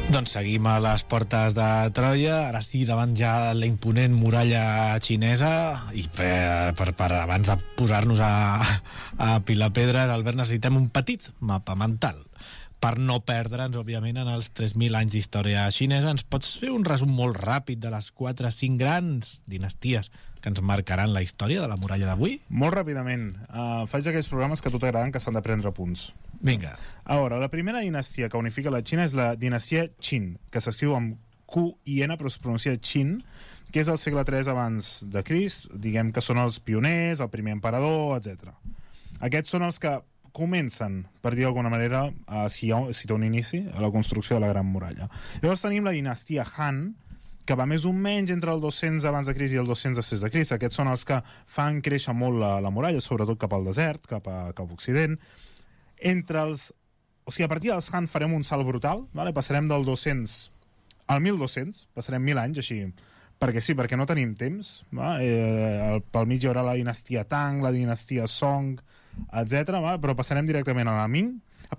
Doncs seguim a les portes de Troia, ara sí, davant ja la imponent muralla xinesa, i per abans de posar-nos a pilar pedres, Albert, necessitem un petit mapa mental per no perdre'ns, òbviament, en els 3.000 anys d'història xinesa. Ens pots fer un resum molt ràpid de les 4-5 grans dinasties que ens marcaran la història de la muralla d'avui? Molt ràpidament. Faig aquells programes que a tu t'agraden, que s'han de prendre punts. Vinga. A veure, la primera dinastia que unifica la Xina és la dinastia Qin, que s'escriu amb Q-I-N, però es pronuncia Qin, que és del segle III abans de Crist. Diguem que són els pioners, el primer emperador, etc. Aquests són els que comencen, per dir d'alguna manera, si té un inici, a la construcció de la Gran Muralla. Llavors tenim la dinastia Han, que va més o menys entre el 200 abans de Crist i el 200 després de Crist. Aquests són els que fan créixer molt la muralla, sobretot cap al desert, cap a Occident. A partir dels Han farem un salt brutal, vale? Passarem del 200 al 1200, passarem 1.000 anys, així, perquè sí, perquè no tenim temps. Pel mig hi haurà la dinastia Tang, la dinastia Song, etc. Però passarem directament a la Ming.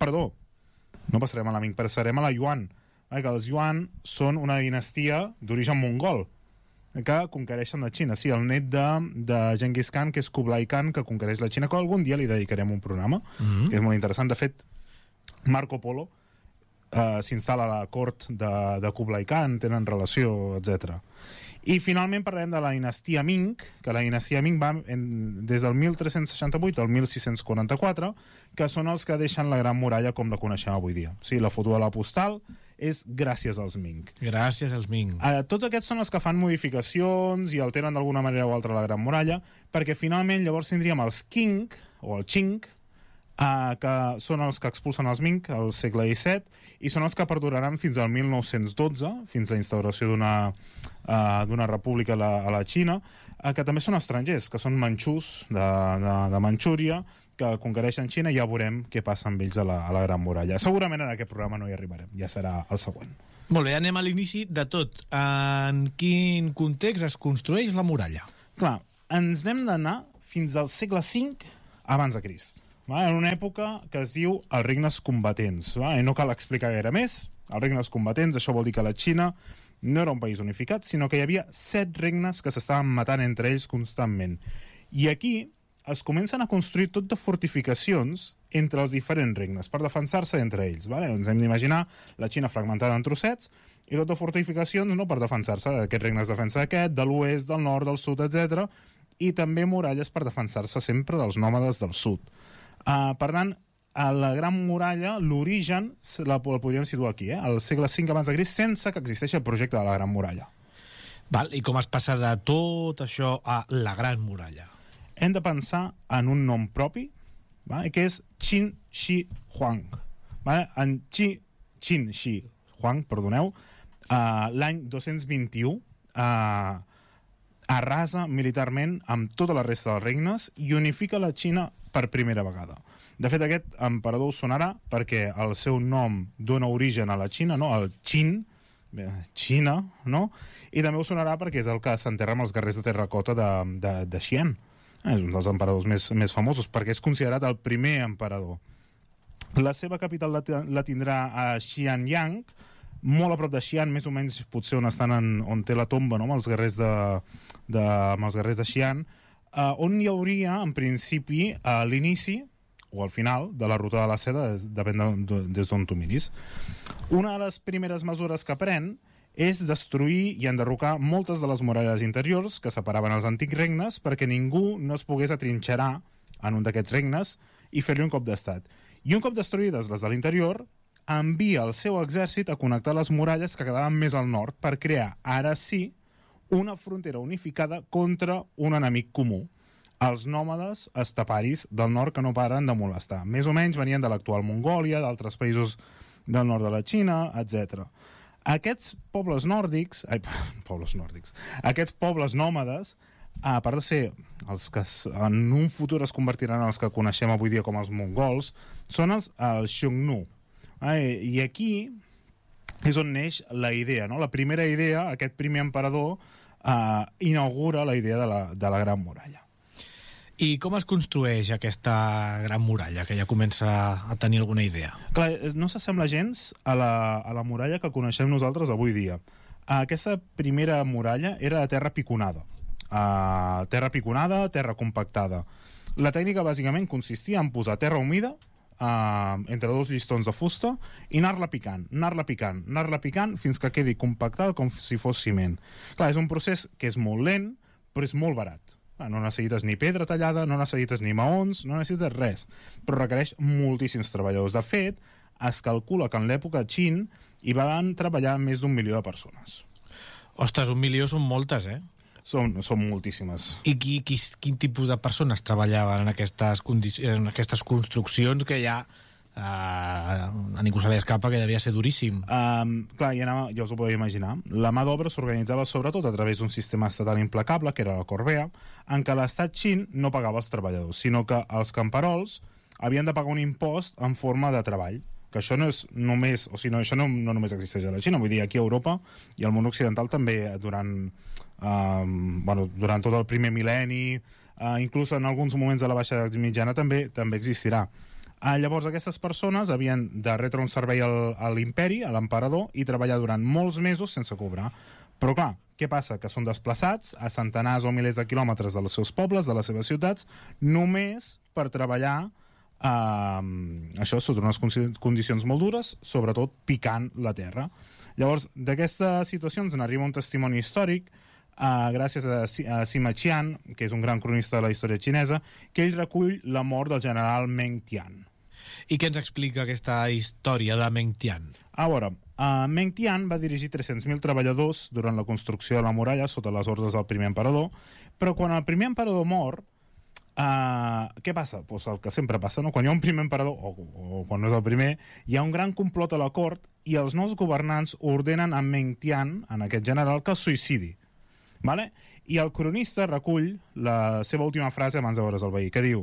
No passarem a la Ming, passarem a la Yuan, que els Yuan són una dinastia d'origen mongol que conquereixen la Xina. Sí, el net de Genghis Khan, que és Kublai Khan, que conquereix la Xina, que algun dia li dedicarem un programa, que és molt interessant. De fet, Marco Polo s'instal·la a la cort de Kublai Khan, tenen relació, etc. I finalment parlarem de la dinastia Ming, que la dinastia Ming va des del 1368 al 1644, que són els que deixen la Gran Muralla com la coneixem avui dia. Sí, la foto de la postal és gràcies als Ming. Gràcies als Ming. Tots aquests són els que fan modificacions i alteren d'alguna manera o altra la Gran Muralla, perquè finalment llavors tindríem els Qing, o el Qing, que són els que expulsen els Ming al segle XVII, i són els que perduraran fins al 1912, fins a la instauració d'una república a la Xina, que també són estrangers, que són manxús de Manxúria, que conquereixen Xina, i ja veurem què passa amb ells a la Gran Muralla. Segurament en aquest programa no hi arribarem, ja serà el següent. Molt bé, anem a l'inici de tot. En quin context es construeix la muralla? Clar, ens n'hem d'anar fins al segle V abans de Crist. En una època que es diu els regnes combatents. I no cal explicar gaire més. Els regnes combatents, això vol dir que la Xina no era un país unificat, sinó que hi havia 7 regnes que s'estaven matant entre ells constantment. I aquí es comencen a construir tot de fortificacions entre els diferents regnes, per defensar-se entre ells. Ens hem d'imaginar la Xina fragmentada en trossets, i tot de fortificacions per defensar-se. Aquest regne es defensa d'aquest, de l'oest, del nord, del sud, etc. I també muralles per defensar-se sempre dels nòmades del sud. Per tant, a la Gran Muralla, l'origen el podríem situar aquí, al segle V abans de Crist, sense que existeixi el projecte de la Gran Muralla. I com es passa de tot això a la Gran Muralla? Hem de pensar en un nom propi, que és Qin Shi Huang. En Qin Shi Huang, perdoneu, l'any 221 arrasa militarment amb tota la resta dels regnes i unifica la Xina per primera vegada. De fet, aquest emperador sonarà perquè el seu nom dona origen a la Xina, no? El Qin, Xina, no? I també us sonarà perquè és el que s'enterra amb els guerrers de terracota de Xi'an. És un dels emperadors més famosos, perquè és considerat el primer emperador. La seva capital la tindrà a Xianyang, molt a prop de Xi'an, més o menys potser on té la tomba, no? amb els guerrers de Xi'an, on hi hauria, en principi, a l'inici o al final de la ruta de la seda, depèn des d'on tu miris. Una de les primeres mesures que pren és destruir i enderrocar moltes de les muralles interiors que separaven els antics regnes perquè ningú no es pogués atrinxerar en un d'aquests regnes i fer-li un cop d'estat. I un cop destruïdes les de l'interior, envia el seu exèrcit a connectar les muralles que quedaven més al nord per crear, ara sí, una frontera unificada contra un enemic comú, els nòmades esteparis del nord que no paren de molestar. Més o menys venien de l'actual Mongòlia, d'altres països del nord de la Xina, etc. Aquests pobles nòrdics, aquests pobles nòmades, a part de ser els que en un futur es convertiran en els que coneixem avui dia com els mongols, són els Xiongnu. I aquí és on neix la idea, no? La primera idea, aquest primer emperador inaugura la idea de la Gran Muralla. I com es construeix aquesta gran muralla, que ja comença a tenir alguna idea? Clar, no s'assembla gens a la muralla que coneixem nosaltres avui dia. Aquesta primera muralla era de terra piconada. Terra compactada. La tècnica bàsicament consistia en posar terra humida entre dos llistons de fusta i anar-la picant fins que quedi compactada com si fos ciment. Clar, és un procés que és molt lent, però és molt barat. No necessites ni pedra tallada, no necessites ni maons, no necessites res, però requereix moltíssims treballadors. De fet, es calcula que en l'època Qin hi van treballar més d'1 milió de persones. Ostres, 1 milió són moltes, eh? Són moltíssimes. I quin tipus de persones treballaven en aquestes construccions que ja a ningú se li escapa que devia ser duríssim? Clar, ja us ho podeu imaginar. La mà d'obra s'organitzava sobretot a través d'un sistema estatal implacable, que era la Corbea, en què l'estat xin no pagava els treballadors, sinó que els camperols havien de pagar un impost en forma de treball, que això no és només, o sigui, això no només existeix a la Xina, vull dir, aquí a Europa i al món occidental també durant tot el primer mil·lenni, inclús en alguns moments de la baixa edat mitjana també existirà. Llavors aquestes persones havien de retre un servei a l'imperi, a l'emperador, i treballar durant molts mesos sense cobrar. Però clar, què passa? Que són desplaçats a centenars o milers de quilòmetres dels seus pobles, de les seves ciutats, només per treballar això sota unes condicions molt dures, sobretot picant la terra. Llavors, d'aquesta situació ens n'arriba un testimoni històric gràcies a Sima Qian, que és un gran cronista de la història xinesa, que ell recull la mort del general Meng Tian. I què ens explica aquesta història de Meng Tian? A veure, Meng Tian va dirigir 300.000 treballadors durant la construcció de la muralla sota les ordres del primer emperador, però quan el primer emperador mor, què passa? Pues el que sempre passa, no? Quan hi ha un primer emperador, o quan no és el primer, hi ha un gran complot a la cort i els nous governants ordenen a Meng Tian, en aquest general, que es suïcidi. Vale? I el cronista recull la seva última frase abans de veure's el veí, que diu: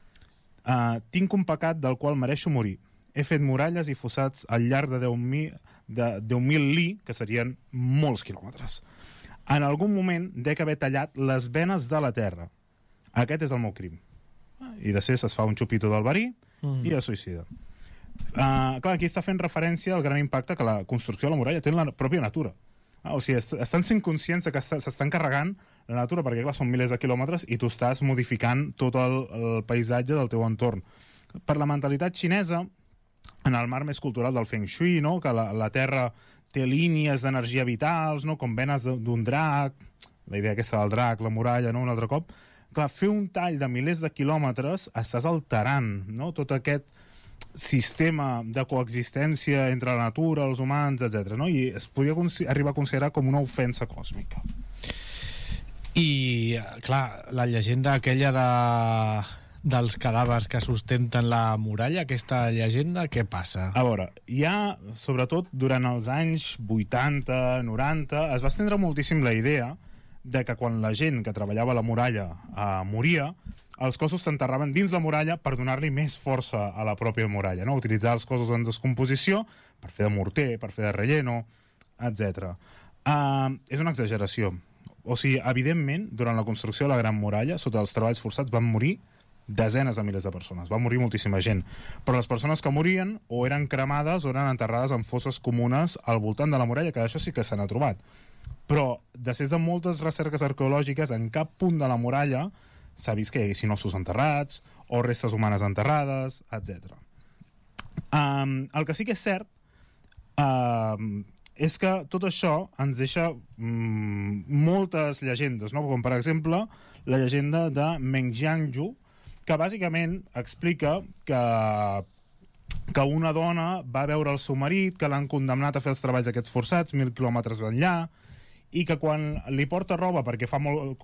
tinc un pecat del qual mereixo morir. He fet muralles i fossats al llarg de 10.000 li, que serien molts quilòmetres. En algun moment dec haver tallat les venes de la terra. Aquest és el meu crim. I després es fa un xupito del verí i es suïcida. Clar, aquí està fent referència al gran impacte que la construcció de la muralla té en la pròpia natura. O sigui, estan sent conscients que s'estan carregant la natura, perquè clar, són milers de quilòmetres i tu estàs modificant tot el paisatge del teu entorn. Per la mentalitat xinesa, en el marc més cultural del Feng Shui, no? Que la terra té línies d'energia vitals, no? Com venes d'un drac, la idea aquesta del drac, la muralla, no? Un altre cop. Clar, fer un tall de milers de quilòmetres estàs alterant, no? Tot aquest sistema de coexistència entre la natura, els humans, etc. No? I es podria arribar a considerar com una ofensa còsmica. I, clar, la llegenda aquella dels cadàvers que sustenten la muralla, aquesta llegenda, què passa? A veure, ja, sobretot durant els anys 80, 90, es va estendre moltíssim la idea de que quan la gent que treballava a la muralla moria, els cossos s'enterraven dins la muralla per donar-li més força a la pròpia muralla, no? Utilitzar els cossos en descomposició per fer de morter, per fer de relleno, etc. És una exageració. O sigui, evidentment, durant la construcció de la Gran Muralla, sota els treballs forçats, van morir desenes de milers de persones. Va morir moltíssima gent. Però les persones que morien o eren cremades o eren enterrades en fosses comunes al voltant de la muralla, que això sí que se n'ha trobat. Però, després de moltes recerques arqueològiques, en cap punt de la muralla s'ha vist que hi haguessin ossos enterrats o restes humanes enterrades, etc. El que sí que és cert és que tot això ens deixa moltes llegendes, no? Com per exemple la llegenda de Meng Jianzhu, que bàsicament explica que una dona va veure el seu marit, que l'han condemnat a fer els treballs aquests forçats 1.000 quilòmetres enllà, i que quan li porta roba perquè fa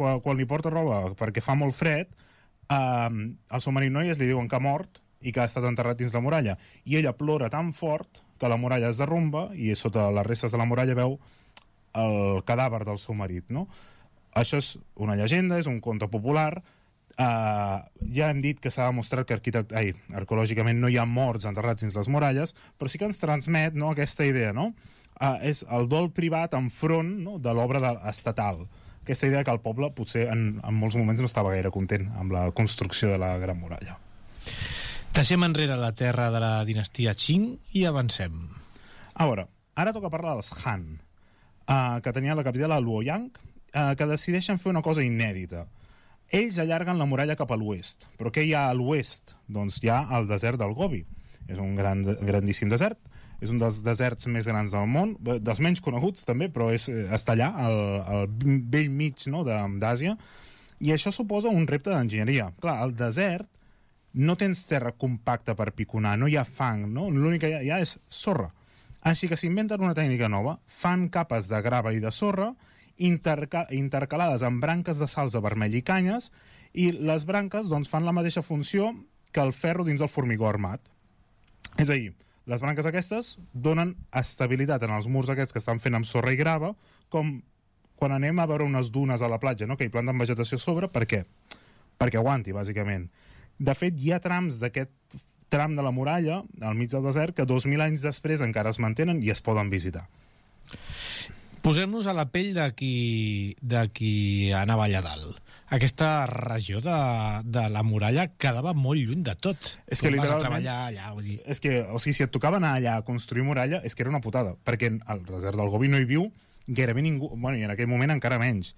molt fred, al seu marit noies li diuen que ha mort i que ha estat enterrat dins la muralla, i ella plora tan fort que la muralla es derrumba i sota les restes de la muralla veu el cadàver del seu marit, no? Això és una llegenda, és un conte popular. Ja hem dit que s'ha demostrat que arqueològicament no hi ha morts enterrats dins les muralles, però sí que ens transmet, no, aquesta idea, no? És el dol privat enfront, no, de l'obra estatal, aquesta idea que el poble potser en molts moments no estava gaire content amb la construcció de la Gran Muralla. Deixem enrere la terra de la dinastia Qing i avancem. A veure, ara toca parlar dels Han, que tenien la capital a Luoyang, que decideixen fer una cosa inèdita. Ells allarguen la muralla cap a l'oest. Però què hi ha a l'oest? Doncs hi ha el desert del Gobi. És un grandíssim desert. És un dels deserts més grans del món, dels menys coneguts també, però està allà, al vell mig, no, d'Àsia. I això suposa un repte d'enginyeria. Clar, al desert no tens terra compacta per piconar, no hi ha fang, no? L'únic que hi ha és sorra. Així que s'inventen una tècnica nova, fan capes de grava i de sorra intercalades amb branques de salsa vermell i canyes, i les branques doncs, fan la mateixa funció que el ferro dins del formigó armat. És a dir, les branques aquestes donen estabilitat en els murs aquests que estan fent amb sorra i grava, com quan anem a veure unes dunes a la platja, no? Que hi planten vegetació a sobre. Per què? Perquè aguanti, bàsicament. De fet, hi ha trams d'aquest tram de la muralla, al mig del desert, que 2.000 anys després encara es mantenen i es poden visitar. Posem-nos a la pell de qui anava allà dalt. Aquesta regió de la muralla quedava molt lluny de tot. És que literalment... Vas a treballar allà, vull dir... És que, o sigui, si et tocava anar allà a construir muralla, és que era una putada, perquè al desert del Gobi no hi viu gairebé ningú, bueno, i en aquell moment encara menys.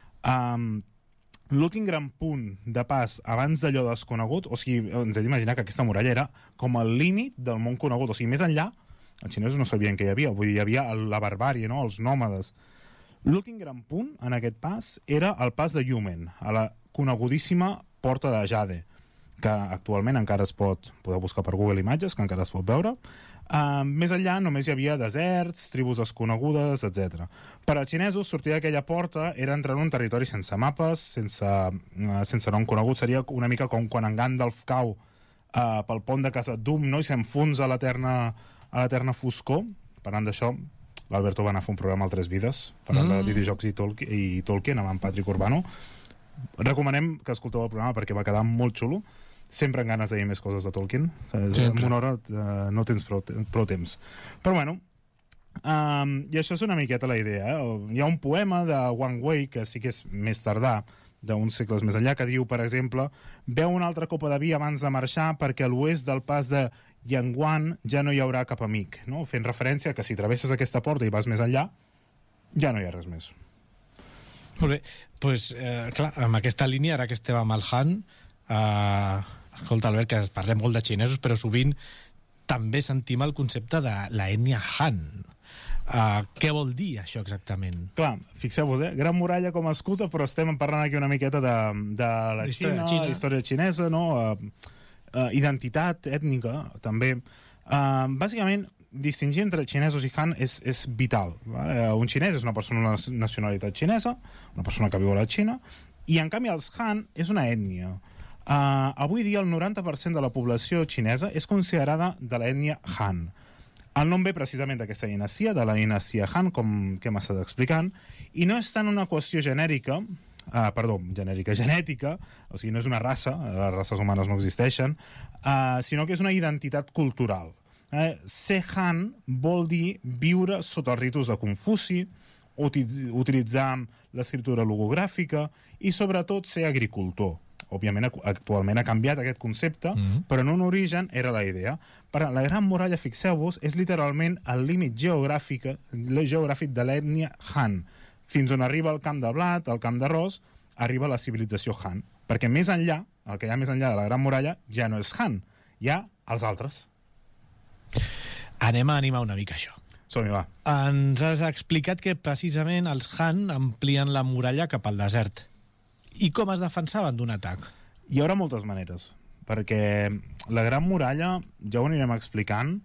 L'últim gran punt de pas abans d'allò desconegut, o sigui, ens hem d'imaginar que aquesta muralla era com el límit del món conegut, o sigui, més enllà, els xinesos no sabien què hi havia, vull dir, hi havia la barbàrie, no?, els nòmades. L'últim gran punt en aquest pas era el pas de Yumen, a la conegudíssima Porta de Jade, que actualment encara podeu buscar per Google Imatges, que encara es pot veure. Més enllà només hi havia deserts, tribus desconegudes, etc. Per als xinesos, sortir d'aquella porta era entrar en un territori sense mapes, sense nom conegut. Seria una mica com quan en Gandalf cau pel pont de Khazad Dûm, no? I s'enfonsa a l'eterna foscor. Parlant d'això, l'Alberto va anar a fer un programa al 3 Vides, parlant de videojocs i Tolkien, amb en Patrick Urbano. Recomanem que escolteu el programa perquè va quedar molt xulo. Sempre amb ganes de dir més coses de Tolkien. En una hora no tens prou temps. Però bueno, i això és una miqueta la idea. Hi ha un poema de Wang Wei, que sí que és més tardà, d'uns segles més enllà, que diu, per exemple, veu una altra copa de vi abans de marxar perquè a l'oest del pas de Yangguan ja no hi haurà cap amic, no? Fent referència que si travesses aquesta porta i vas més enllà, ja no hi ha res més. Molt bé, doncs, clar, amb aquesta línia, ara que estem amb el Han, escolta, Albert, que parlem molt de xinesos, però sovint també sentim el concepte de l'ètnia Han. Què vol dir això exactament? Clar, fixeu-vos, Gran Muralla com a excusa, però estem parlant aquí una miqueta de la Xina, història xinesa, no? Identitat ètnica, també. Bàsicament, distingir entre xinesos i Han és vital. Un xinès és una persona de nacionalitat xinesa, una persona que viu a la Xina, i en canvi els Han és una ètnia. Avui dia el 90% de la població xinesa és considerada de l'ètnia Han. El nom ve precisament d'aquesta dinastia, de la dinastia Han, com que hem estat explicant, i no és tant una qüestió genètica, genètica, o sigui, no és una raça, les races humanes no existeixen, sinó que és una identitat cultural. Ser Han vol dir viure sota els ritus de Confuci, utilitzar l'escriptura logogràfica i, sobretot, ser agricultor. Òbviament, actualment ha canviat aquest concepte, però en un origen era la idea. Però la Gran Muralla, fixeu-vos, és literalment el límit geogràfic de l'ètnia Han. Fins on arriba el camp de blat, el camp d'arròs, arriba la civilització Han. Perquè més enllà, el que hi ha més enllà de la Gran Muralla, ja no és Han, hi ha els altres. Anem a animar una mica això. Som-hi, va. Ens has explicat que precisament els Han amplien la muralla cap al desert. I com es defensaven d'un atac? Hi haurà moltes maneres, perquè la Gran Muralla, ja ho anirem explicant,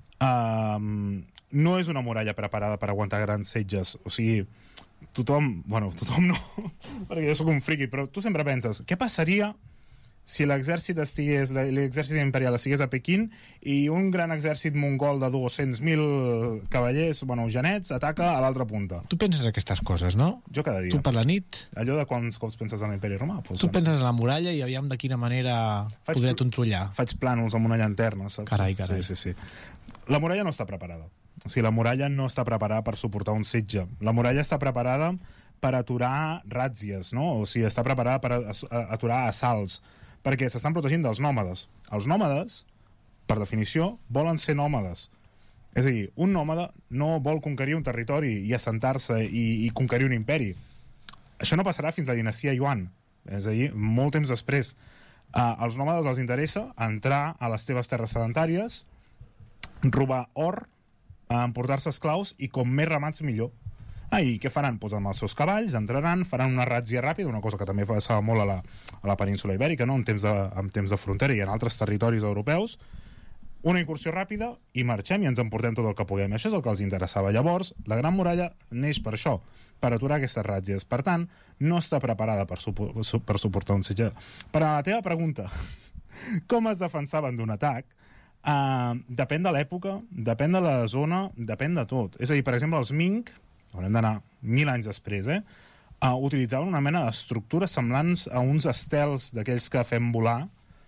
no és una muralla preparada per aguantar grans setges. O sigui, tothom no, perquè jo sóc un friqui, però tu sempre penses, què passaria si l'exèrcit imperial estigués a Pequín i un gran exèrcit mongol de 200.000 cavallers, genets, ataca a l'altra punta? Tu penses aquestes coses, no? Jo cada dia. Tu per la nit? Allò de quants cops penses en l'imperi romà? Tu penses en la muralla i aviam de quina manera podré controlar. Faig plànols amb una llanterna, saps? Carai. Sí. La muralla no està preparada. O sigui, la muralla no està preparada per suportar un setge. La muralla està preparada per aturar ràtzies, no? O sigui, està preparada per aturar assalts, perquè s'estan protegint dels nòmades. Els nòmades, per definició, volen ser nòmades. És a dir, un nòmade no vol conquerir un territori i assentar-se i conquerir un imperi. Això no passarà fins a la dinastia Yuan. És a dir, molt temps després. Als nòmades els interessa entrar a les teves terres sedentàries, robar or, emportar-se esclaus i com més ramats millor. I què faran? Pues amb els seus cavalls entraran, faran una ràtzia ràpida, una cosa que també passava molt a la península ibèrica, no? en temps de frontera i en altres territoris europeus, una incursió ràpida i marxem i ens emportem tot el que puguem. Això és el que els interessava. Llavors, la Gran Muralla neix per això, per aturar aquestes ràtzies. Per tant, no està preparada per suportar un setge. Per a la teva pregunta, com es defensaven d'un atac? Depèn de l'època, depèn de la zona, depèn de tot. És a dir, per exemple, els Ming, haurem d'anar 1000 anys després, utilitzaven una mena d'estructures semblants a uns estels d'aquells que fem volar,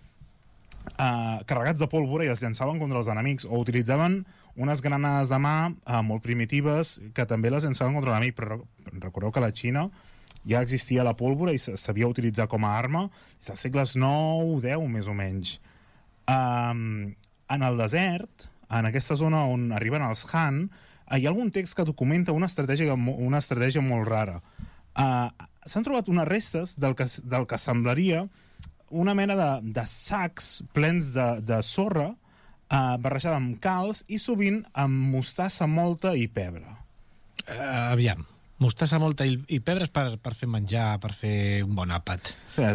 carregats de pólvora i es llançaven contra els enemics, o utilitzaven unes granades de mà molt primitives que també les llançaven contra l'enemic. Però recordeu que a la Xina ja existia la pólvora i s'havia utilitzat com a arma als segles 9, 10 més o menys. En el desert, en aquesta zona on arriben els Han, hi ha algun text que documenta una estratègia molt rara. S'han trobat unes restes del que semblaria una mena de sacs plens de sorra barrejada amb calç i sovint amb mostassa molta i pebre. Aviam, mostassa molta i pebre és per fer menjar, per fer un bon àpat.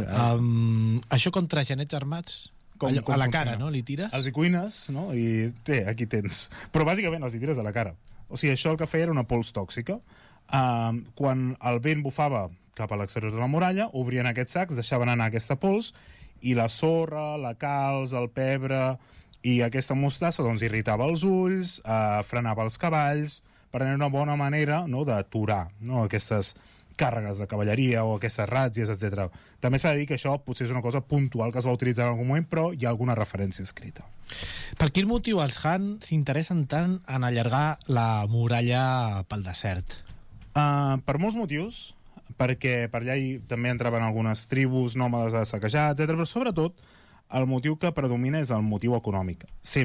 Això contra genets armats? Com a la cara, no? Li tires? Els hi cuines, no? I aquí tens. Però bàsicament els hi tires a la cara. O sigui, això el que feia era una pols tòxica. Quan el vent bufava cap a l'exterior de la muralla, obrien aquests sacs, deixaven anar aquesta pols, i la sorra, la calç, el pebre i aquesta mostassa doncs irritava els ulls, frenava els cavalls, per tenir una bona manera, no, d'aturar, no, aquestes càrregues de cavalleria o aquestes ràtzies, etc. També s'ha de dir que això potser és una cosa puntual que es va utilitzar en algun moment, però hi ha alguna referència escrita. Per quin motiu els Han s'interessen tant en allargar la muralla pel desert? Per molts motius, perquè per allà també entraven algunes tribus nòmades a saquejar, etc. Però sobretot el motiu que predomina és el motiu econòmic.